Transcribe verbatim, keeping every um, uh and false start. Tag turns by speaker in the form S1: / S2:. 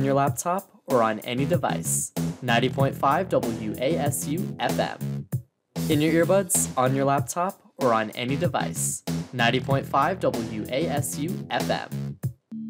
S1: your laptop or on any device. ninety point five W A S U F M. In your earbuds, on your laptop, or on any device. ninety point five W A S U F M.